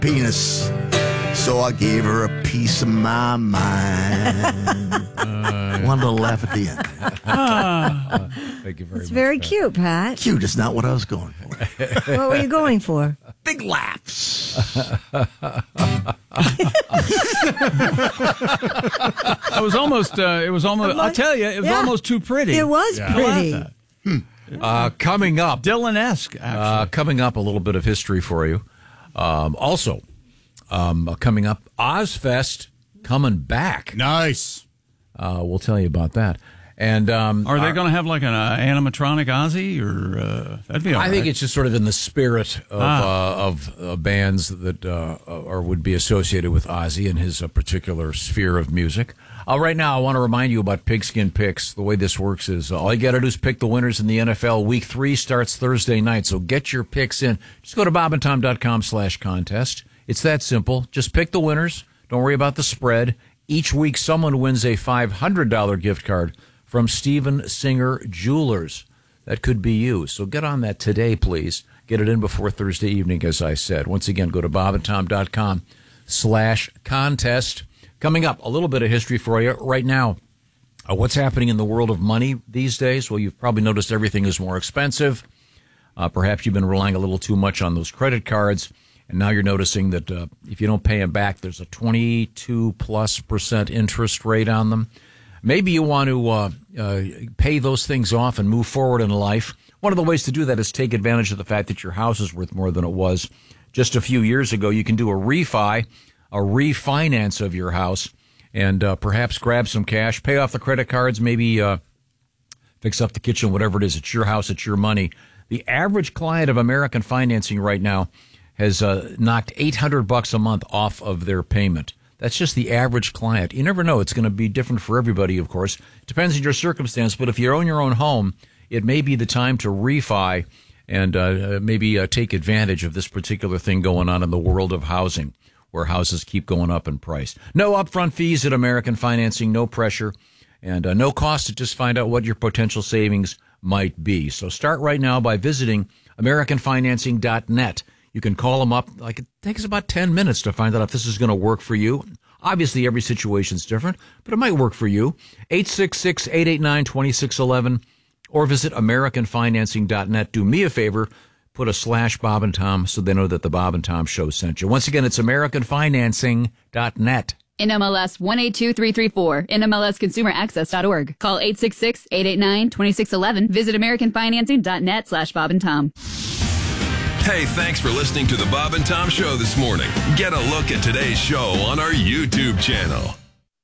penis. So I gave her a piece of my mind. Wanted to laugh at the end. Thank you very much. It's very cute, Pat. Cute is not what I was going for. What were you going for? Big laughs. It was almost, I tell you, it was almost too pretty. It was pretty. Coming up. Dylan-esque, actually. Coming up, a little bit of history for you. Also, coming up, Ozfest coming back. Nice. We'll tell you about that. And are they going to have like an animatronic Ozzy, or that'd be all right? I think it's just sort of in the spirit of bands that would be associated with Ozzy and his particular sphere of music. Right now, I want to remind you about Pigskin Picks. The way this works is all you got to do is pick the winners in the NFL. Week 3 starts Thursday night, so get your picks in. Just go to bobandtom.com/contest. It's that simple. Just pick the winners. Don't worry about the spread. Each week, someone wins a $500 gift card from Steven Singer Jewelers. That could be you. So get on that today, please. Get it in before Thursday evening, as I said. Once again, go to bobandtom.com/contest. Coming up, a little bit of history for you right now. What's happening in the world of money these days? Well, you've probably noticed everything is more expensive. Perhaps you've been relying a little too much on those credit cards. And now you're noticing that if you don't pay them back, there's a 22+% interest rate on them. Maybe you want to pay those things off and move forward in life. One of the ways to do that is take advantage of the fact that your house is worth more than it was just a few years ago. You can do a refinance of your house, and perhaps grab some cash, pay off the credit cards, maybe fix up the kitchen, whatever it is. It's your house, it's your money. The average client of American Financing right now has knocked $800 a month off of their payment. That's just the average client. You never know. It's going to be different for everybody, of course. Depends on your circumstance, but if you own your own home, it may be the time to refi and maybe take advantage of this particular thing going on in the world of housing, where houses keep going up in price. No upfront fees at American Financing, no pressure, and no cost to just find out what your potential savings might be. So start right now by visiting AmericanFinancing.net. You can call them up. It takes about 10 minutes to find out if this is going to work for you. Obviously, every situation is different, but it might work for you. 866-889-2611, or visit AmericanFinancing.net. Do me a favor, put a /Bob and Tom so they know that the Bob and Tom Show sent you. Once again, it's AmericanFinancing.net. NMLS 182334, NMLSConsumerAccess.org. Call 866-889-2611. Visit AmericanFinancing.net /Bob and Tom. Hey, thanks for listening to the Bob and Tom Show this morning. Get a look at today's show on our YouTube channel.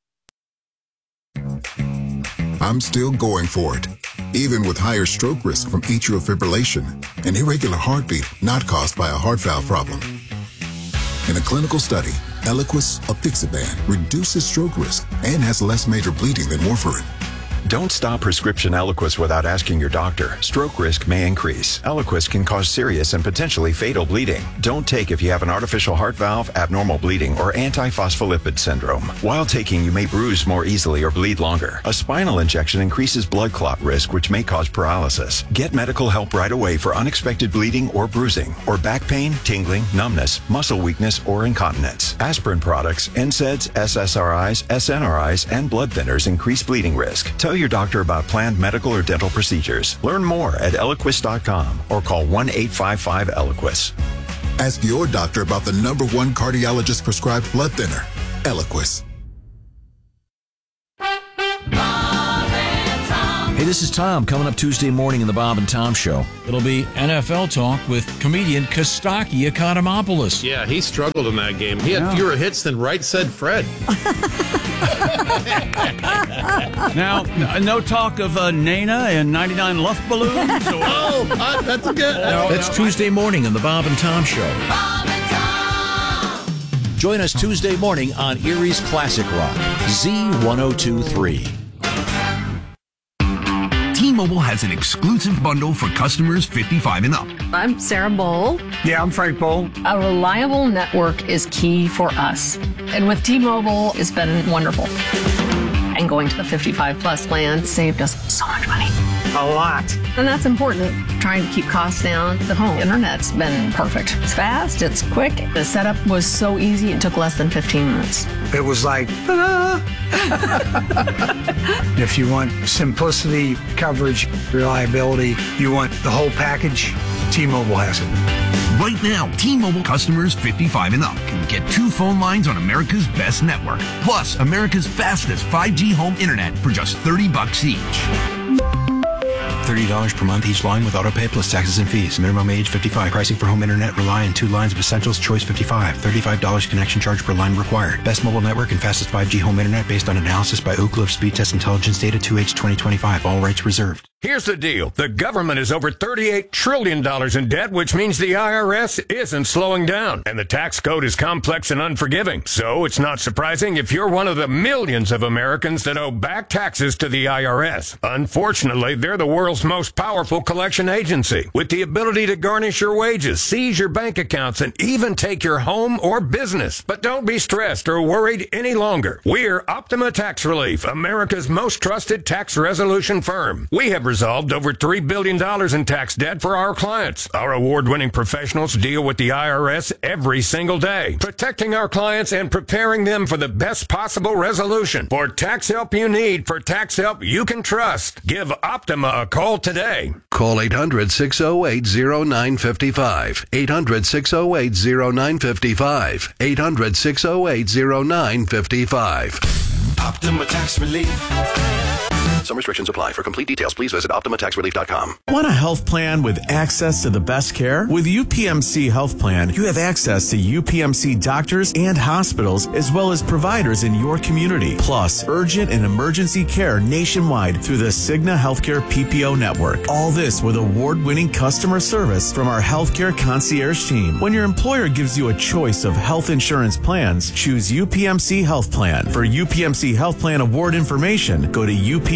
I'm still going for it, even with higher stroke risk from atrial fibrillation, an irregular heartbeat not caused by a heart valve problem. In a clinical study, Eliquis apixaban reduces stroke risk and has less major bleeding than warfarin. Don't stop prescription Eliquis without asking your doctor. Stroke risk may increase. Eliquis can cause serious and potentially fatal bleeding. Don't take if you have an artificial heart valve, abnormal bleeding, or antiphospholipid syndrome. While taking, you may bruise more easily or bleed longer. A spinal injection increases blood clot risk, which may cause paralysis. Get medical help right away for unexpected bleeding or bruising, or back pain, tingling, numbness, muscle weakness, or incontinence. Aspirin products, NSAIDs, SSRIs, SNRIs, and blood thinners increase bleeding risk. Tell your doctor about planned medical or dental procedures. Learn more at Eliquis.com or call 1-855-ELIQUIS. Ask your doctor about the #1 cardiologist prescribed blood thinner, Eliquis. Hey, this is Tom, coming up Tuesday morning in the Bob and Tom Show. It'll be NFL talk with comedian Kostaki Economopoulos. Yeah, he struggled in that game. He had fewer hits than Right Said Fred. Now, no talk of Nana and 99 Luft balloons? Oh, that's good. That's Tuesday morning in the Bob and Tom Show. Bob and Tom. Join us Tuesday morning on Erie's Classic Rock, Z1023. T-Mobile has an exclusive bundle for customers 55 and up. I'm Sarah Bowl. Yeah, I'm Frank Bowl. A reliable network is key for us. And with T-Mobile, it's been wonderful. And going to the 55 plus plan saved us so much money. a lot. And that's important. Trying to keep costs down. The home internet's been perfect. It's fast, it's quick. The setup was so easy, it took less than 15 minutes. It was like, ah. If you want simplicity, coverage, reliability, you want the whole package, T-Mobile has it. Right now, T-Mobile customers 55 and up can get 2 phone lines on America's best network, plus America's fastest 5G home internet for just $30 each. $30 per month each line with autopay plus taxes and fees. Minimum age 55. Pricing for home internet rely on 2 lines of essentials. Choice 55. $35 connection charge per line required. Best mobile network and fastest 5G home internet based on analysis by Oak Cliff Speed Test Intelligence Data 2H 2025. All rights reserved. Here's the deal. The government is over $38 trillion in debt, which means the IRS isn't slowing down. And the tax code is complex and unforgiving. So it's not surprising if you're one of the millions of Americans that owe back taxes to the IRS. Unfortunately, they're the world's most powerful collection agency, with the ability to garnish your wages, seize your bank accounts, and even take your home or business. But don't be stressed or worried any longer. We're Optima Tax Relief, America's most trusted tax resolution firm. We have resolved over $3 billion in tax debt for our clients. Our award-winning professionals deal with the IRS every single day, protecting our clients and preparing them for the best possible resolution. For tax help you need, for tax help you can trust, give Optima a call today. Call 800-608-0955. 800-608-0955. 800-608-0955. Optima Tax Relief. Some restrictions apply. For complete details, please visit OptimaTaxRelief.com. Want a health plan with access to the best care? With UPMC Health Plan, you have access to UPMC doctors and hospitals, as well as providers in your community, plus urgent and emergency care nationwide through the Cigna Healthcare PPO network. All this with award-winning customer service from our healthcare concierge team. When your employer gives you a choice of health insurance plans, choose UPMC Health Plan. For UPMC Health Plan award information, go to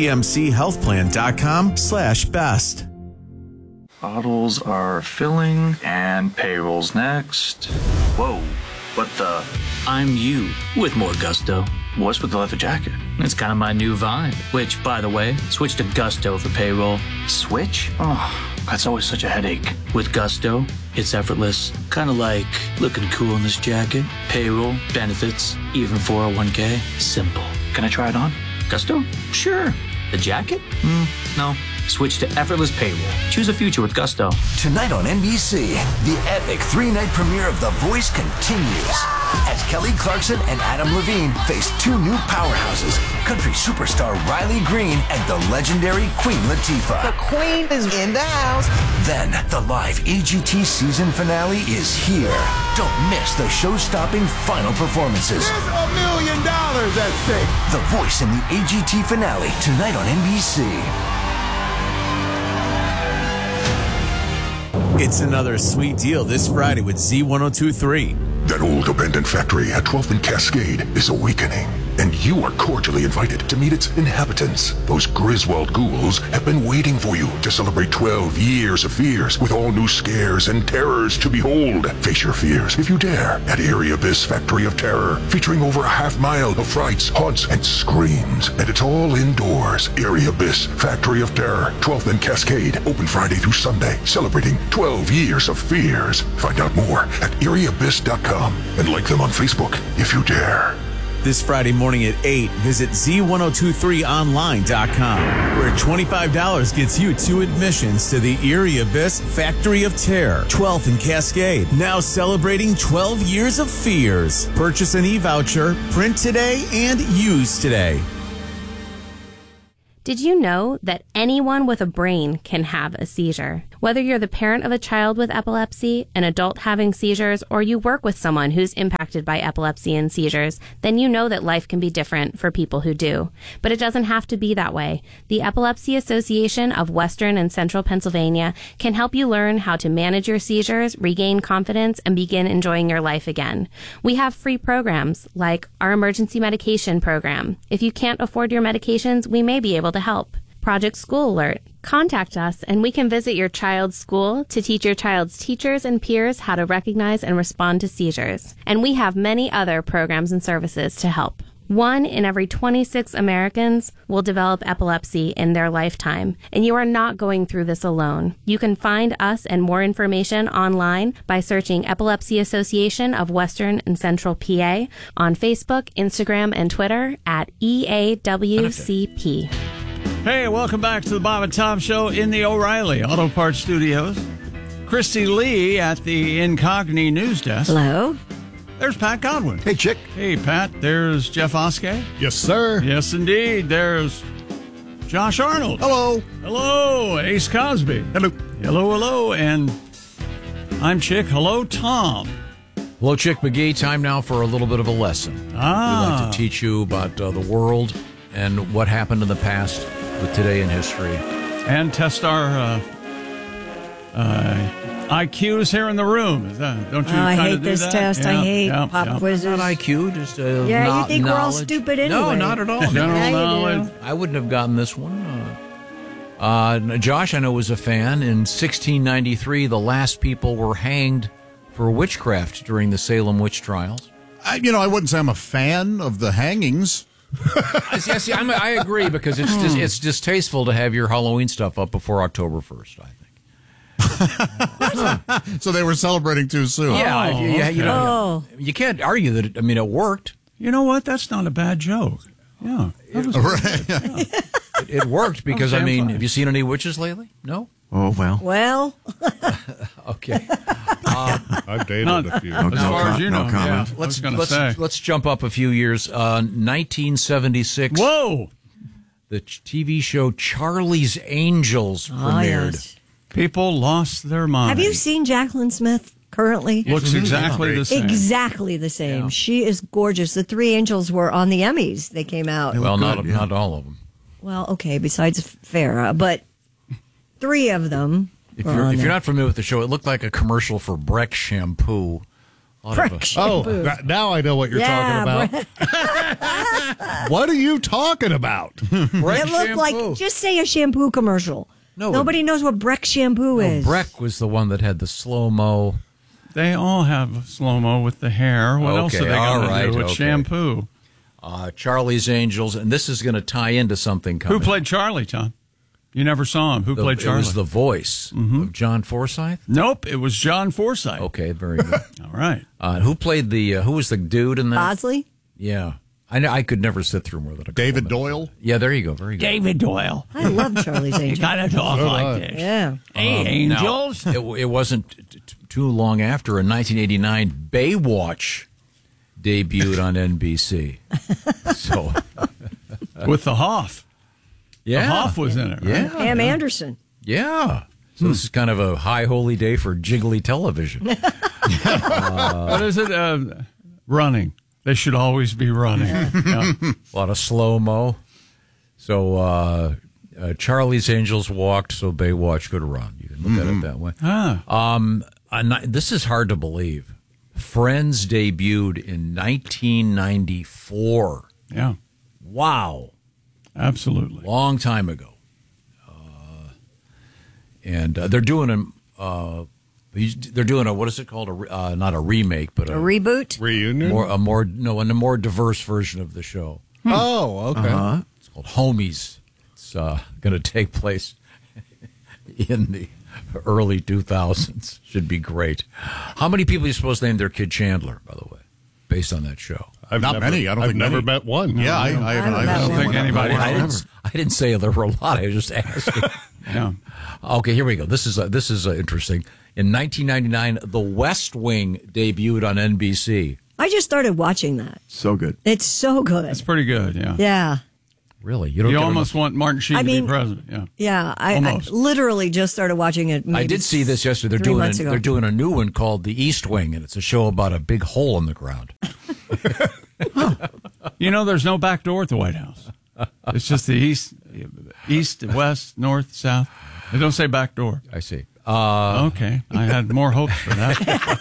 upmchealthplan.com/best. Bottles are filling and payroll's next. Whoa, what the? I'm you with more gusto. What's with the leather jacket? It's kind of my new vibe. Which, by the way, switch to Gusto for payroll. Switch? Oh, that's always such a headache. With Gusto, it's effortless. Kind of like looking cool in this jacket. Payroll, benefits, even 401k. Simple. Can I try it on? Gusto? Sure. The jacket? No. Switch to effortless payroll. Choose a future with Gusto. Tonight on NBC, the epic 3-night premiere of The Voice continues. As Kelly Clarkson and Adam Levine face 2 new powerhouses, country superstar Riley Green and the legendary Queen Latifah. The Queen is in the house. Then, the live AGT season finale is here. Don't miss the show-stopping final performances. There's $1 million at stake. The Voice in the AGT finale, tonight on NBC. It's another sweet deal this Friday with Z1023. That old abandoned factory at 12th and Cascade is awakening, and you are cordially invited to meet its inhabitants. Those Griswold ghouls have been waiting for you to celebrate 12 years of fears with all new scares and terrors to behold. Face your fears, if you dare, at Eerie Abyss Factory of Terror, featuring over a half-mile of frights, haunts, and screams. And it's all indoors. Eerie Abyss Factory of Terror, 12th and Cascade, open Friday through Sunday, celebrating 12 years of fears. Find out more at EerieAbyss.com and like them on Facebook, if you dare. This Friday morning at 8, visit Z1023online.com, where $25 gets you 2 admissions to the Eerie Abyss Factory of Terror, 12th and Cascade. Now celebrating 12 years of fears. Purchase an e-voucher, print today, and use today. Did you know that anyone with a brain can have a seizure? Whether you're the parent of a child with epilepsy, an adult having seizures, or you work with someone who's impacted by epilepsy and seizures, then you know that life can be different for people who do. But it doesn't have to be that way. The Epilepsy Association of Western and Central Pennsylvania can help you learn how to manage your seizures, regain confidence, and begin enjoying your life again. We have free programs like our emergency medication program. If you can't afford your medications, we may be able to help. Project School Alert. Contact us and we can visit your child's school to teach your child's teachers and peers how to recognize and respond to seizures. And we have many other programs and services to help. 1 in every 26 Americans will develop epilepsy in their lifetime, and you are not going through this alone. You can find us and more information online by searching Epilepsy Association of Western and Central PA on Facebook, Instagram, and Twitter at EAWCP. Hey, welcome back to the Bob and Tom Show in the O'Reilly Auto Parts Studios. Christy Lee at the Incogni News Desk. Hello. There's Pat Godwin. Hey, Chick. Hey, Pat. There's Jeff Oskey. Yes, sir. Yes, indeed. There's Josh Arnold. Hello. Hello. Ace Cosby. Hello. Hello, hello. And I'm Chick. Hello, Tom. Hello, Chick McGee. Time now for a little bit of a lesson. We like to teach you about the world and what happened in the past with today in history. And test our IQs here in the room. Is that, don't you I hate do this that? test. I hate pop quizzes. Not IQ, just you think we're all stupid anyway. No, not at all. General knowledge. I wouldn't have gotten this one. Josh, I know, was a fan. In 1693, the last people were hanged for witchcraft during the Salem witch trials. I wouldn't say I'm a fan of the hangings. See, I agree, because it's distasteful to have your Halloween stuff up before October 1st, I think. So they were celebrating too soon. Yeah, you can't argue that. It worked. You know what? That's not a bad joke. Yeah, it worked because have you seen any witches lately? No. Oh well. Well. Okay. I've dated a few. As far as you know, comment. Yeah, let's jump up a few years. 1976. Whoa! The TV show Charlie's Angels premiered. Yes. People lost their mind. Have you seen Jacqueline Smith currently? Looks exactly the same. Exactly the same. Yeah. She is gorgeous. The three angels were on the Emmys. They came out. Well, not all of them. Well, okay, besides Farrah, but three of them. If you're not familiar with the show, it looked like a commercial for Breck shampoo. Shampoo. Now I know what you're talking about. What are you talking about? It looked like, just say a shampoo commercial. Nobody knows what Breck shampoo is. Breck was the one that had the slow-mo. They all have slow-mo with the hair. What else are they going to do with shampoo? Charlie's Angels, and this is going to tie into something coming. Who played Charlie, Tom? You never saw him. Who played Charlie? It was the voice of John Forsythe? Nope, it was John Forsythe. Okay, very good. All right. Who played who was the dude in that? Bosley? Yeah. I could never sit through more than a David Doyle? Yeah, there you go. Very good. David Doyle. I love Charlie's Angels. You gotta talk like this. Yeah. Hey, Angels. Now, it wasn't too long after, in 1989, Baywatch debuted on NBC. So, with the Hoff. Yeah. The Hoff was in it, right? Yeah. Pam Anderson. Yeah. So this is kind of a high holy day for jiggly television. What is it? Running. They should always be running. Yeah. A lot of slow-mo. So Charlie's Angels walked so Baywatch could run. You can look at it that way. This is hard to believe. Friends debuted in 1994. Yeah. Wow. Absolutely. Long time ago. And they're doing a what is it called? Not a remake, but a reboot, reunion, a more diverse version of the show. Oh, okay. It's called Homies. It's going to take place in the early 2000s. Should be great. How many people are you supposed to name their kid Chandler, by the way, based on that show? Not many. I've never met one. Yeah, I don't think anybody. I didn't say there were a lot. I was just asking. Yeah. Okay, here we go. This is interesting. In 1999, The West Wing debuted on NBC. I just started watching that. So good. It's so good. It's pretty good, yeah. Yeah. Really? You almost want Martin Sheen to be president, yeah. Yeah, I literally just started watching it. I did see this yesterday. They're doing a new one called The East Wing, and it's a show about a big hole in the ground. There's no back door at the White House. It's just the east, west, north, south. They don't say back door. I see. Okay. I had more hopes for that.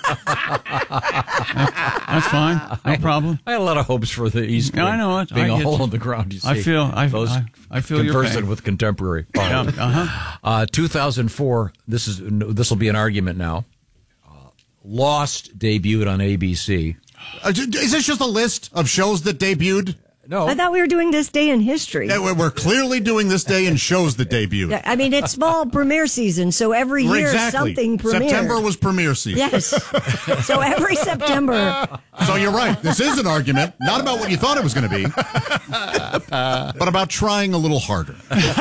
That's fine. No problem. I had a lot of hopes for the East Wing. I know it. Being a hole in the ground, you see. I feel your conversant pain. with contemporary. 2004, this will be an argument now. Lost debuted on ABC. Is this just a list of shows that debuted? No. I thought we were doing this day in history. Yeah, we're clearly doing this day in shows that debuted. Yeah, I mean, it's fall premiere season, so every year something premieres. September was premiere season. Yes. So every September. So you're right. This is an argument, not about what you thought it was going to be, but about trying a little harder.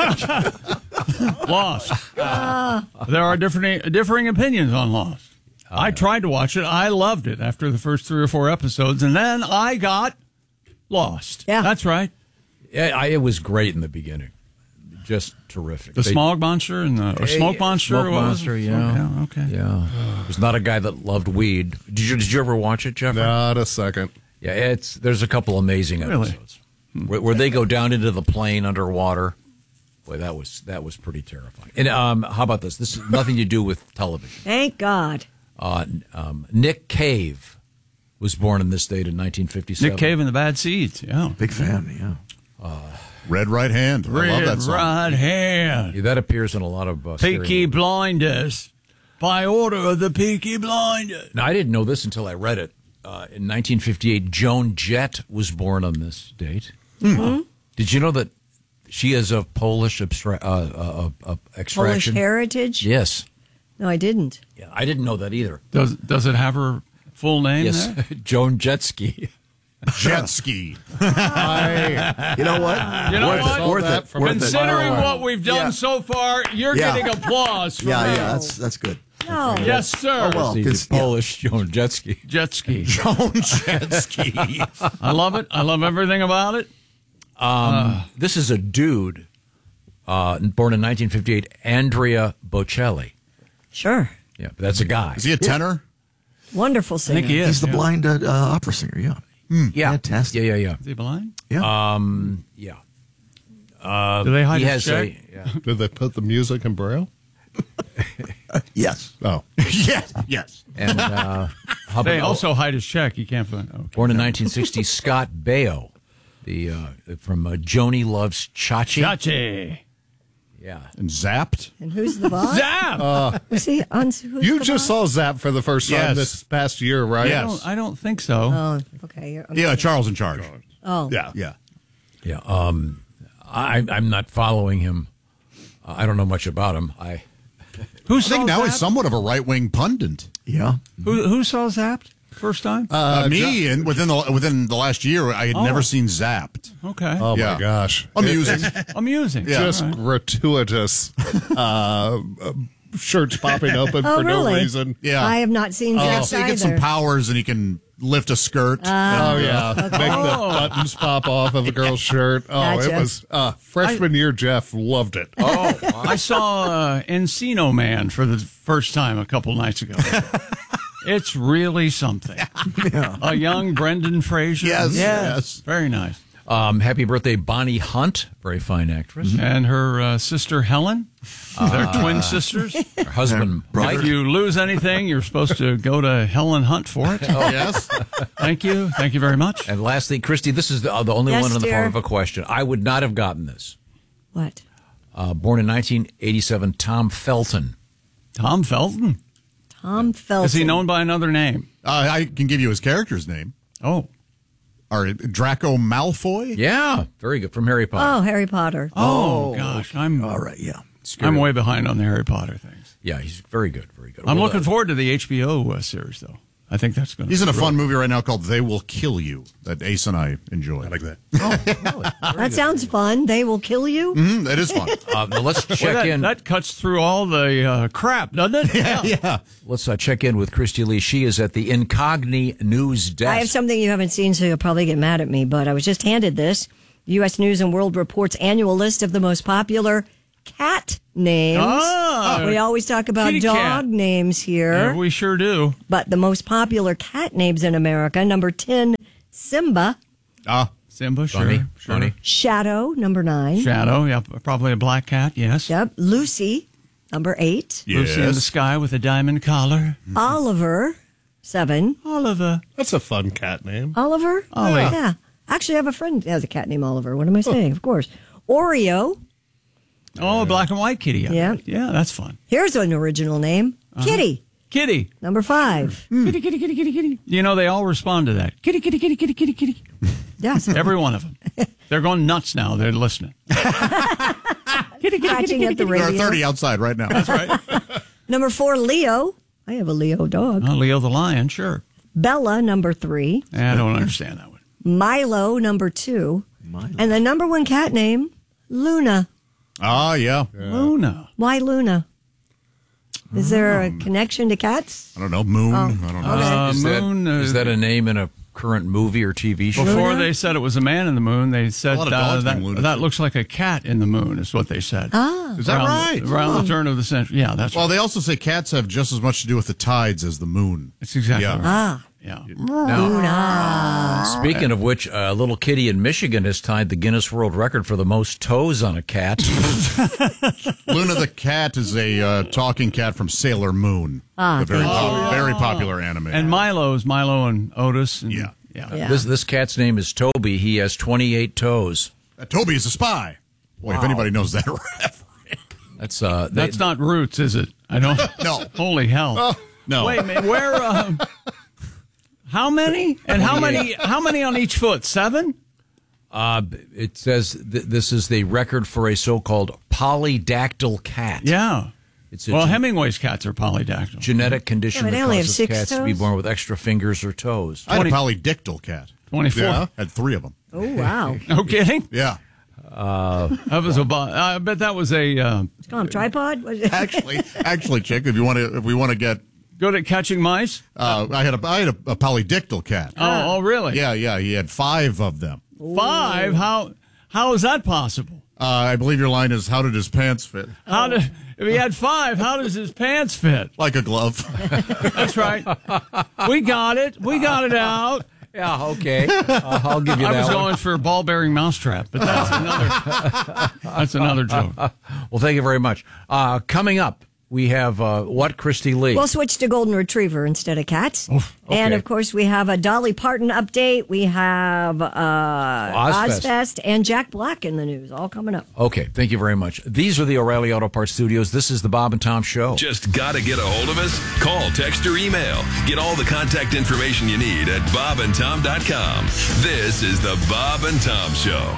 Lost. There are differing opinions on Lost. I tried to watch it. I loved it after the first 3 or 4 episodes, and then I got lost. Yeah. That's right. Yeah, it was great in the beginning. Just terrific. The smog monster and the smoke monster. Smoke monster, yeah. Okay. Yeah. It was not a guy that loved weed. Did you ever watch it, Jeffrey? Not a second. Yeah, there's a couple amazing episodes where they go down into the plane underwater. Boy, that was pretty terrifying. And how about this? This has nothing to do with television. Thank God. Nick Cave was born in this date in 1957. Nick Cave and the Bad Seeds. Yeah, big fan. Yeah. Red Right Hand. I love that song. Red Right Hand. Yeah, that appears in a lot of Peaky Blinders. By order of the Peaky Blinders. Now, I didn't know this until I read it. In 1958, Joan Jett was born on this date. Mm-hmm. Did you know that she is of Polish extraction? Polish heritage? Yes. No, I didn't. Yeah, I didn't know that either. Does it have her full name? Yes, there? Joan Jetski. Jetski. You know what? Worth it. Considering what we've done so far, you're getting applause from me. Yeah, that's good. No. Yes, sir. Oh, well, She's Polish Joan Jetski. Jetski. Joan Jetski. I love it. I love everything about it. This is a dude born in 1958, Andrea Bocelli. Sure. Yeah, but that's a guy. Is he a tenor? Wonderful singer. I think he is. He's the blind opera singer. Yeah. Yeah. Fantastic. Yeah. Is he blind? Yeah. Yeah. Do they hide He his has check? Did they put the music in Braille? Yes. Oh. Yes. And how They about also hide his check. You can't find. Okay. born in 1960, Scott Baio, the from Joni Loves Chachi. Chachi. Yeah. And Zapped? And who's the boss? Zap. Was he on who's You the just boss? saw Zap for the first time this past year, right? Yes. I don't think so. Oh, okay. Yeah, Charles in Charge. Oh. Yeah. Yeah. I'm not following him. I don't know much about him. I think now he's somewhat of a right-wing pundit. Yeah. Who saw Zapped first time? Me, and within the last year, I had never seen Zapped. Okay. Oh my gosh, amusing, Amusing. just All right. gratuitous. Shirts popping open Oh, for really? no reason. Yeah, I have not seen Zapped so he gets some either. powers, and he can lift a skirt. Make the buttons pop off of a girl's shirt. Gotcha. It was freshman year. Jeff loved it. Oh, I saw Encino Man for the first time a couple nights ago. It's really something. Yeah. A young Brendan Fraser. Yes. Very nice. happy birthday, Bonnie Hunt, very fine actress, And her sister Helen. They're twin sisters. her husband Mike. If you lose anything, you're supposed to go to Helen Hunt for it. Oh yes. Thank you. Thank you very much. And lastly, Christy, this is the only Yes, one in the dear. form of a question. I would not have gotten this. What? Born in 1987, Tom Felton. Tom Felton? Tom Felton. Is he known by another name? I can give you his character's name. Oh. Or Draco Malfoy? Yeah, very good. From Harry Potter. Oh, Harry Potter. Oh, gosh. I'm all right. Yeah. I'm way behind on the Harry Potter things. Yeah, he's very good. Very good. I'm Well, looking forward to the HBO series, though. I think that's going to He's in a fun movie right now called They Will Kill You that Ace and I enjoy. I like that. That sounds fun. They will kill you. That is fun. Now let's check in. That cuts through all the crap, doesn't it? Yeah. Let's check in with Christy Lee. She is at the Incogni News Desk. I have something you haven't seen, so you'll probably get mad at me, but I was just handed this. U.S. News and World Report's annual list of the most popular cat names. We always talk about kitty dog cat. names here. Yeah, we sure do. But the most popular cat names in America, number 10, Simba. Simba, Funny, sure. funny. Shadow, number 9. Shadow, yeah, probably a black cat, yes. Yep. Lucy, number 8. Lucy in the sky with a diamond collar. Oliver, 7. Oliver. That's a fun cat name. Oliver? Ollie. Yeah. Actually, I have a friend that has a cat named Oliver. What am I saying? Of course. Oreo. Oh, a black and white kitty. Yeah. Yeah, that's fun. Here's an original name. Kitty, Kitty. number 5. Kitty, kitty, kitty, kitty, kitty. You know, they all respond to that. Kitty, kitty, kitty, kitty, kitty, kitty. Yes. Every one of them. They're going nuts now. They're listening. Scratching at the radio. There are 30 outside right now. That's right. Number 4, Leo. I have a Leo dog. Oh, Leo the lion, sure. Bella, number 3. I don't understand that one. Milo, number 2. And the number 1 cat name, Luna. Oh, yeah. Luna. Why Luna? Is there a connection to cats? I don't know. Moon. I don't know. Is that a name in a current movie or TV show? Before they said it was a man in the moon, they said A lot of dogs named Luna, that too. looks like a cat in the moon, is what they said. Is that right? Around the turn of the century. Yeah, that's Well, they also say cats have just as much to do with the tides as the moon. That's exactly right. Ah. Yeah. Now, speaking of which, a little kitty in Michigan has tied the Guinness World Record for the most toes on a cat. Luna the cat is a talking cat from Sailor Moon. The very popular anime. And Milo's Milo and Otis. And, yeah. This cat's name is Toby. He has 28 toes. Toby is a spy. Boy, if anybody knows that That's That's not Roots, is it? I don't. No. Holy hell. No. Wait a minute. Where? How many? And how many on each foot? 7? It says this is the record for a so-called polydactyl cat. Yeah. It's Hemingway's cats are polydactyl. Genetic condition but they that only have causes 6 cats to be toes? born with extra fingers or toes. I had a polydictyl cat. 24. Yeah, had 3 of them. Oh, wow. No kidding? Yeah. That was I bet that was a. It's called tripod? Actually, Chick, if we want to get good at catching mice. I had a polydictyl cat. Oh, really? Yeah. He had 5 of them. 5? How is that possible? I believe your line is, how did his pants fit? If he had 5, how does his pants fit? Like a glove. That's right. We got it. We got it out. Yeah, okay. I'll give you that. I was one. going for a ball-bearing mousetrap, but that's another joke. Well, thank you very much. Coming up, we have what, Christy Lee? We'll switch to Golden Retriever instead of cats. Okay. And, of course, we have a Dolly Parton update. We have Ozfest and Jack Black in the news, all coming up. Okay, thank you very much. These are the O'Reilly Auto Parts Studios. This is the Bob and Tom Show. Just got to get a hold of us? Call, text, or email. Get all the contact information you need at bobandtom.com. This is the Bob and Tom Show.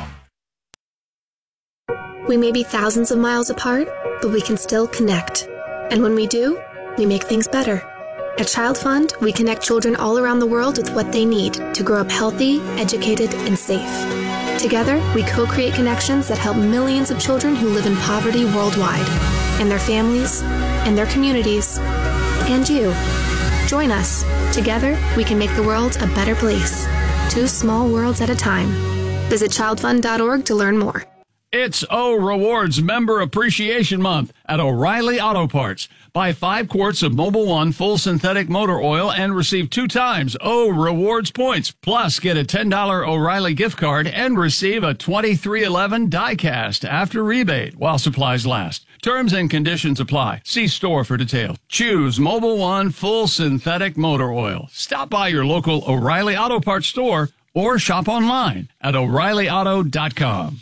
We may be thousands of miles apart, but we can still connect. And when we do, we make things better. At Child Fund, we connect children all around the world with what they need to grow up healthy, educated, and safe. Together, we co-create connections that help millions of children who live in poverty worldwide, and their families, and their communities, and you. Join us. Together, we can make the world a better place. 2 small worlds at a time. Visit childfund.org to learn more. It's O Rewards Member Appreciation Month at O'Reilly Auto Parts. Buy 5 quarts of Mobil 1 full synthetic motor oil and receive 2 times O Rewards points. Plus, get a $10 O'Reilly gift card and receive a 2311 die-cast after rebate while supplies last. Terms and conditions apply. See store for details. Choose Mobil 1 full synthetic motor oil. Stop by your local O'Reilly Auto Parts store or shop online at O'ReillyAuto.com.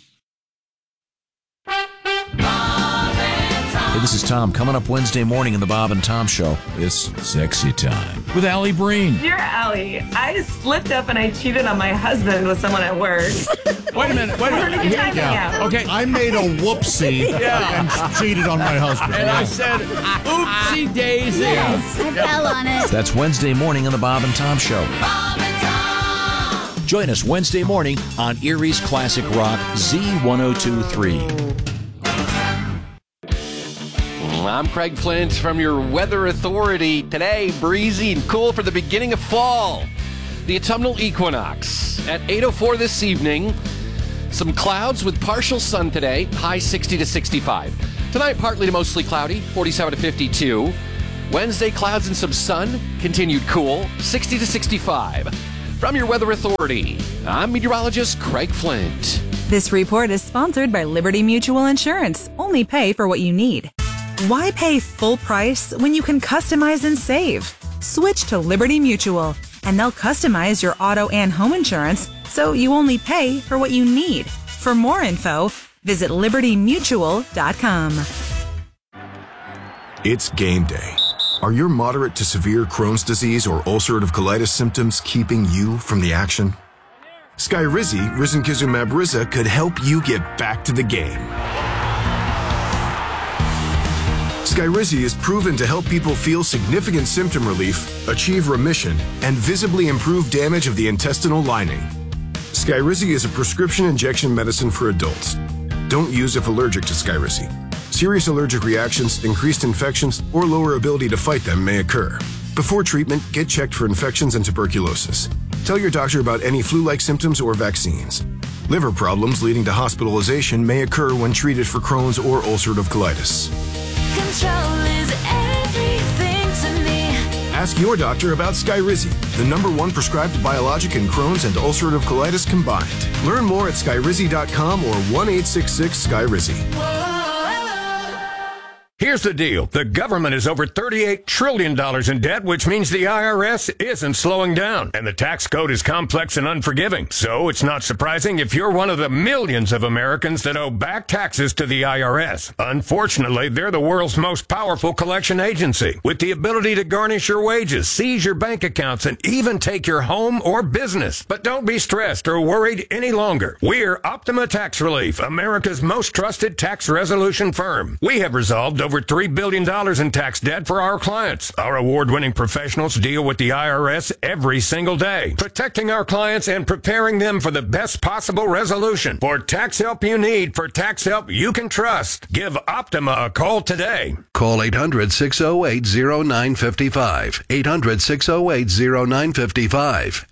Hey, this is Tom. Coming up Wednesday morning in the Bob and Tom Show is Sexy Time with Allie Breen. Dear Allie, I slipped up and I cheated on my husband with someone at work. Wait a minute. Okay. I made a whoopsie and cheated on my husband. And I said, oopsie daisy. Yes, I fell on it. That's Wednesday morning in the Bob and Tom Show. Bob and Tom. Join us Wednesday morning on Erie's Classic Rock Z1023. I'm Craig Flint from your Weather Authority. Today, breezy and cool for the beginning of fall. The autumnal equinox. At 8:04 this evening, some clouds with partial sun today, high 60 to 65. Tonight, partly to mostly cloudy, 47 to 52. Wednesday, clouds and some sun, continued cool, 60 to 65. From your Weather Authority, I'm meteorologist Craig Flint. This report is sponsored by Liberty Mutual Insurance. Only pay for what you need. Why pay full price when you can customize and save? Switch to Liberty Mutual, and they'll customize your auto and home insurance so you only pay for what you need. For more info, visit libertymutual.com. It's game day. Are your moderate to severe Crohn's disease or ulcerative colitis symptoms keeping you from the action? Skyrizi, risankizumab Riza, could help you get back to the game. Skyrizi is proven to help people feel significant symptom relief, achieve remission, and visibly improve damage of the intestinal lining. Skyrizi is a prescription injection medicine for adults. Don't use if allergic to Skyrizi. Serious allergic reactions, increased infections, or lower ability to fight them may occur. Before treatment, get checked for infections and tuberculosis. Tell your doctor about any flu-like symptoms or vaccines. Liver problems leading to hospitalization may occur when treated for Crohn's or ulcerative colitis. Control is everything to me. Ask your doctor about Skyrizi, the #1 prescribed biologic in Crohn's and ulcerative colitis combined. Learn more at skyrizi.com or 1-866-SKYRIZI. Here's the deal. The government is over $38 trillion in debt, which means the IRS isn't slowing down. And the tax code is complex and unforgiving. So it's not surprising if you're one of the millions of Americans that owe back taxes to the IRS. Unfortunately, they're the world's most powerful collection agency, with the ability to garnish your wages, seize your bank accounts, and even take your home or business. But don't be stressed or worried any longer. We're Optima Tax Relief, America's most trusted tax resolution firm. We have resolved over $3 billion in tax debt for our clients. Our award-winning professionals deal with the IRS every single day, protecting our clients and preparing them for the best possible resolution. For tax help you need, for tax help you can trust, give Optima a call today. Call 800-608-0955. 800-608-0955.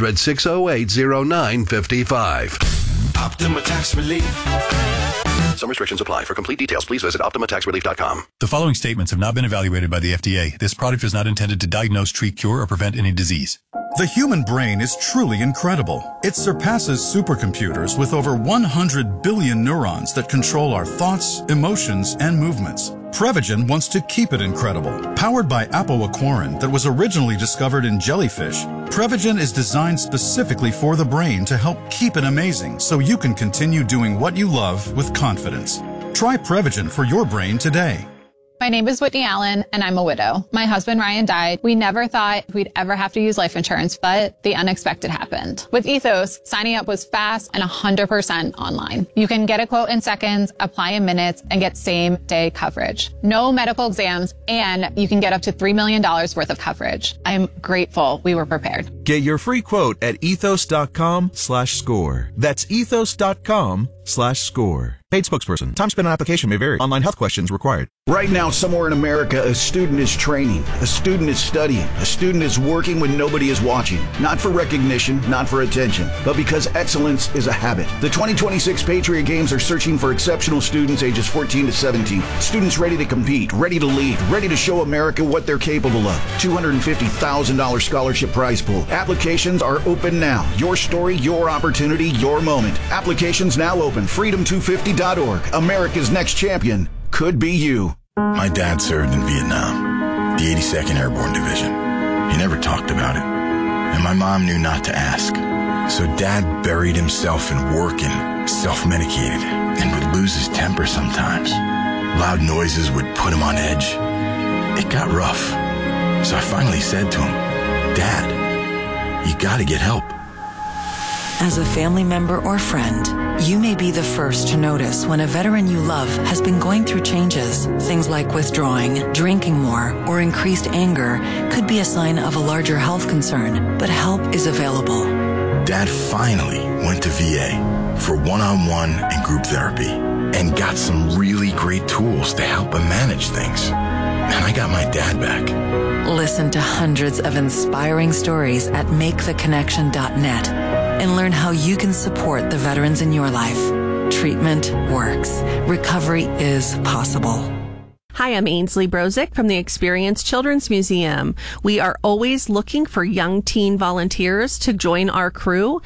800-608-0955. Optima Tax Relief. Some restrictions apply. For complete details, please visit OptimaTaxRelief.com. The following statements have not been evaluated by the FDA. This product is not intended to diagnose, treat, cure, or prevent any disease. The human brain is truly incredible. It surpasses supercomputers with over 100 billion neurons that control our thoughts, emotions, and movements. Prevagen wants to keep it incredible. Powered by apoaquarin that was originally discovered in jellyfish, Prevagen is designed specifically for the brain to help keep it amazing so you can continue doing what you love with confidence. Try Prevagen for your brain today. My name is Whitney Allen, and I'm a widow. My husband, Ryan, died. We never thought we'd ever have to use life insurance, but the unexpected happened. With Ethos, signing up was fast and 100% online. You can get a quote in seconds, apply in minutes, and get same-day coverage. No medical exams, and you can get up to $3 million worth of coverage. I'm grateful we were prepared. Get your free quote at ethos.com/score. That's ethos.com/score. Paid spokesperson. Time spent on application may vary. Online health questions required. Right now, somewhere in America, a student is training, a student is studying, a student is working when nobody is watching. Not for recognition, not for attention, but because excellence is a habit. The 2026 Patriot Games are searching for exceptional students ages 14 to 17. Students ready to compete, ready to lead, ready to show America what they're capable of. $250,000 scholarship prize pool. Applications are open now. Your story, your opportunity, your moment. Applications now open. Freedom250.org. America's next champion could be you. My dad served in Vietnam, the 82nd Airborne Division. He never talked about it, and my mom knew not to ask. So Dad buried himself in work and self-medicated, and would lose his temper sometimes. Loud noises would put him on edge. It got rough, so I finally said to him, Dad, you gotta get help. As a family member or friend, you may be the first to notice when a veteran you love has been going through changes. Things like withdrawing, drinking more, or increased anger could be a sign of a larger health concern, but help is available. Dad finally went to VA for one-on-one and group therapy and got some really great tools to help him manage things. And I got my dad back. Listen to hundreds of inspiring stories at maketheconnection.net and learn how you can support the veterans in your life. Treatment works. Recovery is possible. Hi, I'm Ainsley Brozick from the Experience Children's Museum. We are always looking for young teen volunteers to join our crew.